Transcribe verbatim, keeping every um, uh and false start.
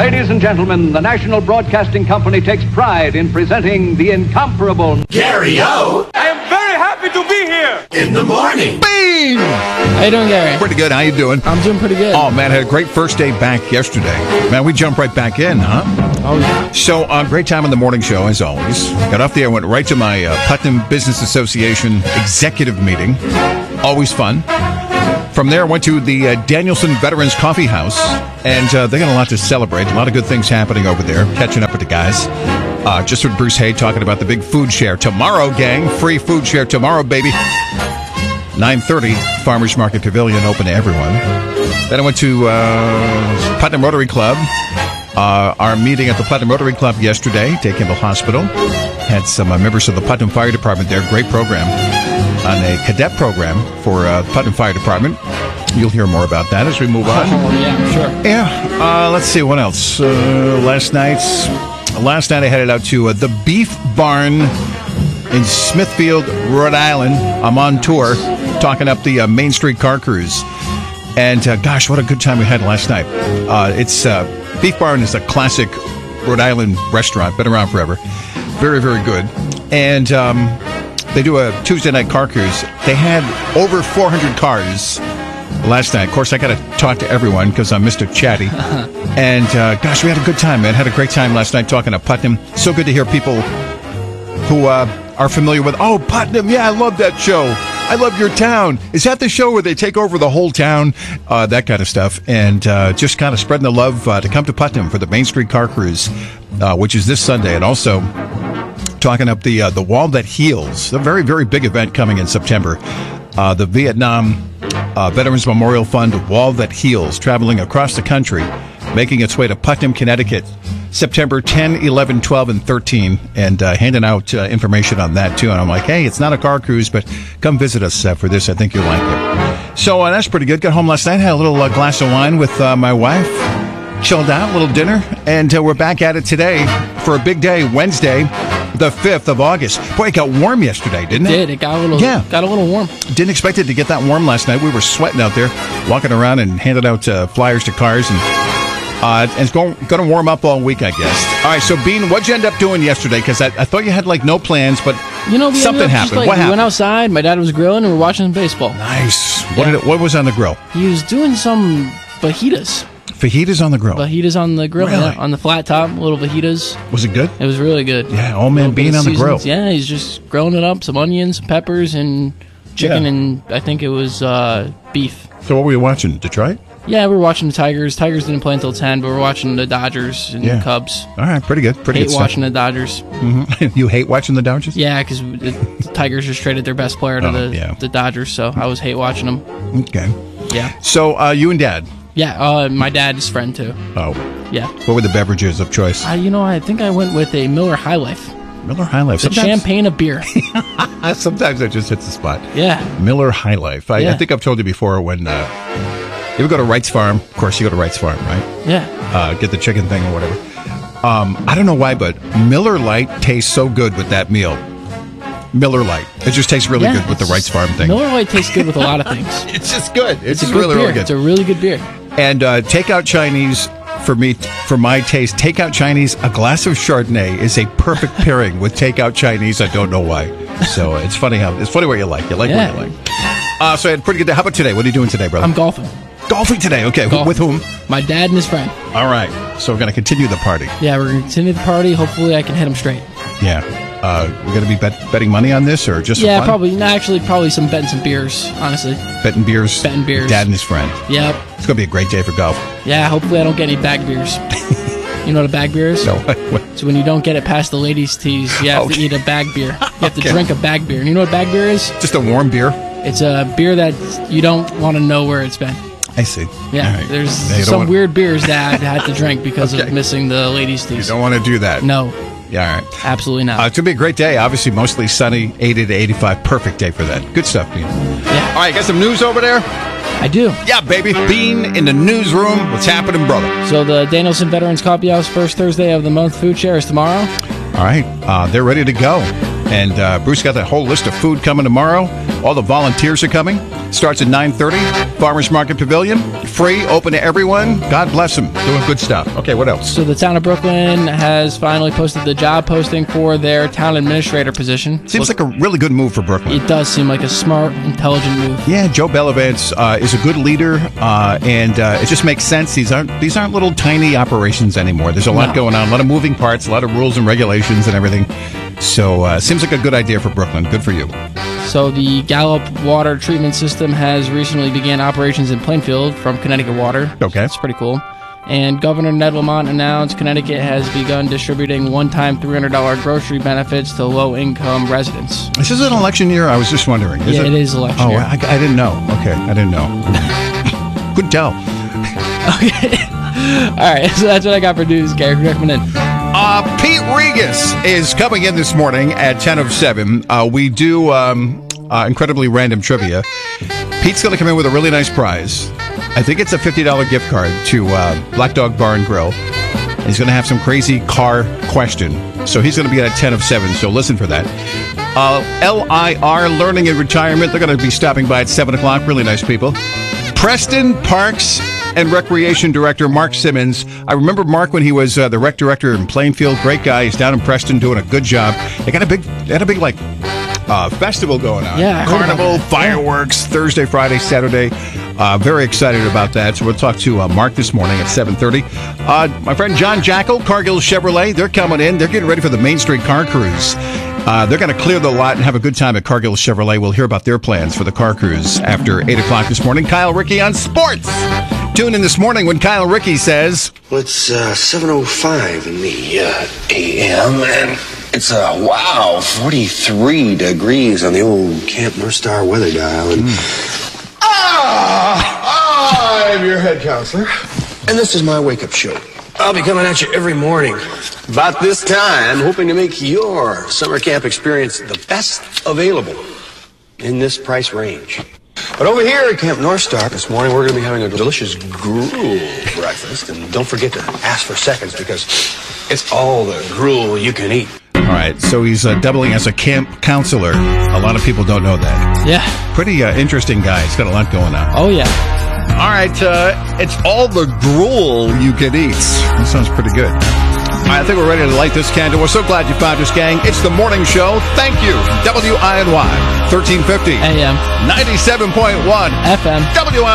Ladies and gentlemen, the National Broadcasting Company takes pride in presenting the incomparable Gary-O. I am very happy to be here. In the morning. Bean! How you doing, Gary? Pretty good. How you doing? I'm doing pretty good. Oh, man, had a great first day back yesterday. Man, we jumped right back in, huh? Oh, yeah. So, uh, great time on the morning show, as always. Got off the air, went right to my uh, Putnam Business Association executive meeting. Always fun. From there, went to the uh, Danielson Veterans Coffee House, and uh, they got a lot to celebrate. A lot of good things happening over there. Catching up with the guys. Uh, just with Bruce Hay talking about the big food share tomorrow, gang. Free food share tomorrow, baby. nine thirty, Farmers Market Pavilion, open to everyone. Then I went to uh, Putnam Rotary Club. Uh, our meeting at the Putnam Rotary Club yesterday, Day Kimball Hospital. Had some uh, members of the Putnam Fire Department there. Great program on a cadet program for uh, the Putnam Fire Department. You'll hear more about that as we move on. Oh, yeah, sure. Yeah. Uh, let's see, what else? Uh, last night's... Last night I headed out to uh, the Beef Barn in Smithfield, Rhode Island. I'm on tour, talking up the uh, Main Street Car Cruise. And uh, gosh, what a good time we had last night. Uh, it's uh, Beef Barn is a classic Rhode Island restaurant, been around forever. Very, very good. And um, they do a Tuesday night car cruise. They had over four hundred cars last night. Of course, I got to talk to everyone because I'm Mister Chatty. And uh, gosh, we had a good time, man. Had a great time last night talking to Putnam. So good to hear people who uh, are familiar with, oh, Putnam, yeah, I love that show. I love your town. Is that the show where they take over the whole town? Uh, that kind of stuff. And uh, just kind of spreading the love uh, to come to Putnam for the Main Street Car Cruise, uh, which is this Sunday. And also talking up the uh, the Wall That Heals, a very, very big event coming in September. Uh, the Vietnam uh, Veterans Memorial Fund Wall That Heals, traveling across the country, making its way to Putnam, Connecticut, September tenth, eleventh, twelfth, and thirteenth, and uh, handing out uh, information on that, too. And I'm like, hey, it's not a car cruise, but come visit us uh, for this. I think you'll like it. So uh, that's pretty good. Got home last night, had a little uh, glass of wine with uh, my wife, chilled out, a little dinner, and uh, we're back at it today for a big day, Wednesday, the fifth of August. Boy, it got warm yesterday, didn't it? It did. It got a little, yeah. got a little warm. Didn't expect it to get that warm last night. We were sweating out there, walking around and handing out uh, flyers to cars, and uh, and it's going, going to warm up all week, I guess. All right, so Bean, what'd you end up doing yesterday? Because I, I thought you had like no plans, but you know, something happened. Just, like, what we happened? went outside. My dad was grilling, and we were watching baseball. Nice. Yeah. What did it, what was on the grill? He was doing some fajitas. Fajitas on the grill. Fajitas on the grill, Really? yeah, on the flat top, little fajitas. Was it good? It was really good. Yeah, old man Bean on the grill. Yeah, he's just grilling it up, some onions, some peppers, and chicken, Yeah. and I think it was uh, beef. So what were you watching? Detroit? Yeah, we were watching the Tigers. Tigers didn't play until ten, but we were watching the Dodgers and Yeah. Cubs. All right, pretty good. Pretty Hate good watching stuff. the Dodgers. Mm-hmm. You hate watching the Dodgers? Yeah, because the, the Tigers just traded their best player to Oh, the, yeah. the Dodgers, so I was hate watching them. Okay. Yeah. So uh, you and Dad? Yeah, uh, my dad's friend, too. Oh. Yeah. What were the beverages of choice? Uh, you know, I think I went with a Miller High Life. Miller High Life. The champagne of beer. Sometimes that just hits the spot. Yeah. Miller High Life. I, Yeah. I think I've told you before when uh, you ever go to Wright's Farm. Of course, you go to Wright's Farm, right? Yeah. Uh, get the chicken thing or whatever. Um, I don't know why, but Miller Lite tastes so good with that meal. Miller Lite. It just tastes really Yeah, good with the it's- Wright's Farm thing. Miller Lite tastes good with a lot of things. It's just good. It's, It's a just good really, beer. really good. It's a really good beer. And uh, takeout Chinese, for me, for my taste, takeout Chinese, a glass of Chardonnay is a perfect pairing with takeout Chinese. I don't know why. So it's funny how it's funny what you like. You like Yeah. what you like. Uh, so I had a pretty good day. How about today? What are you doing today, brother? I'm golfing. golfing today. Okay, Golfing. with whom? My dad and his friend. All right. So we're going to continue the party. Yeah, we're going to continue the party. Hopefully I can hit him straight. Yeah. Uh, we're going to be bet- betting money on this or just for Yeah, fun? probably. No, actually, probably some betting some beers, honestly. Betting beers. Betting beers. With Dad and his friend. Yep. It's going to be a great day for golf. Yeah, hopefully I don't get any bag beers. You know what a bag beer is? No. So when you don't get it past the ladies' tees, you have Okay. to eat a bag beer. You have Okay. to drink a bag beer. And you know what bag beer is? Just a warm beer? It's a beer that you don't want to know where it's been. I see. Yeah, All right. there's Yeah, you don't some want- weird beers that I had to drink because Okay. of missing the ladies' You tees. don't want to do that. No, Yeah, all right. absolutely not. Uh, it's going to be a great day. Obviously, mostly sunny, eighty to eighty-five. Perfect day for that. Good stuff, Bean. yeah, All right, got some news over there? I do. Yeah, baby. Bean in the newsroom. What's happening, brother? So the Danielson Veterans Coffee House first Thursday of the month food share is tomorrow. All right. Uh, they're ready to go. And uh, Bruce got that whole list of food coming tomorrow. All the volunteers are coming. Starts at nine thirty. Farmers Market Pavilion. Free, open to everyone. God bless them. Doing good stuff. Okay, what else? So the town of Brooklyn has finally posted the job posting for their town administrator position. Seems like a really good move for Brooklyn. It does seem like a smart, intelligent move. Yeah, Joe Bellavance uh, is a good leader, uh, and uh, it just makes sense. These aren't these aren't little tiny operations anymore. There's a lot No. going on, a lot of moving parts, a lot of rules and regulations and everything. So uh, seems like a good idea for Brooklyn. Good for you. So the Gallup water treatment system has recently began operations in Plainfield from Connecticut Water. Okay. It's pretty cool. And Governor Ned Lamont announced Connecticut has begun distributing one-time three hundred dollars grocery benefits to low-income residents. This is an election year? I was just wondering. Is yeah, it? it is election Oh, year. I, I didn't know. Okay, I didn't know. Couldn't tell. Okay. All right, so that's what I got for news, Gary. Who's coming in? Uh, Pete Regas is coming in this morning at ten oh seven. Uh, we do um, uh, incredibly random trivia. Pete's going to come in with a really nice prize. I think it's a fifty dollars gift card to uh, Black Dog Bar and Grill. And he's going to have some crazy car question. So he's going to be at ten oh seven, so listen for that. Uh, L I R, Learning and Retirement. They're going to be stopping by at seven o'clock. Really nice people. Preston Parks and Recreation Director Mark Simmons. I remember Mark when he was uh, the rec director in Plainfield. Great guy. He's down in Preston doing a good job. They got a big, they had a big like uh, festival going on. Yeah, I heard about Carnival, that. fireworks, Thursday, Friday, Saturday. Uh, very excited about that. So we'll talk to uh, Mark this morning at seven thirty. Uh, my friend John Jackal, Cargill Chevrolet. They're coming in. They're getting ready for the Main Street Car Cruise. Uh, they're going to clear the lot and have a good time at Cargill Chevrolet. We'll hear about their plans for the car cruise after eight o'clock this morning. Kyle Rickey on sports. Tune in this morning when Kyle Rickey says... Well, it's uh, seven oh five in the uh, A M, and it's a uh, wow, forty-three degrees on the old Camp North Star weather dial. And Mm. ah, I'm your head counselor, and this is my wake-up show. I'll be coming at you every morning about this time, hoping to make your summer camp experience the best available in this price range. But over here at Camp North Star this morning, we're going to be having a delicious gruel breakfast. And don't forget to ask for seconds because it's all the gruel you can eat. All right, so he's uh, doubling as a camp counselor. A lot of people don't know that. Yeah. Pretty uh, interesting guy. He's got a lot going on. Oh, yeah. All right, uh, it's all the gruel you can eat. That sounds pretty good. All right, I think we're ready to light this candle. We're so glad you found us, gang. It's the morning show. Thank you. W I N Y, thirteen fifty. A M. ninety-seven point one. F M. W I N Y.